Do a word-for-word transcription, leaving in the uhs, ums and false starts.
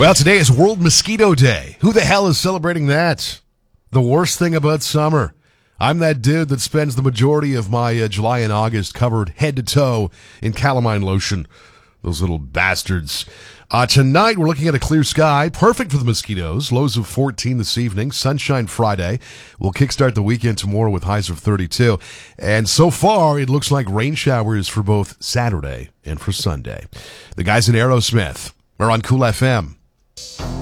Well, today is World Mosquito Day. Who the hell is celebrating that? The worst thing about summer. I'm that dude that spends the majority of my uh, July and August covered head to toe in calamine lotion. Those little bastards. Uh, tonight, we're looking at a clear sky. Perfect for the mosquitoes. Lows of fourteen this evening. Sunshine Friday. We'll kickstart the weekend tomorrow with highs of thirty-two. And so far, it looks like rain showers for both Saturday and for Sunday. The guys in Aerosmith are on Cool F M.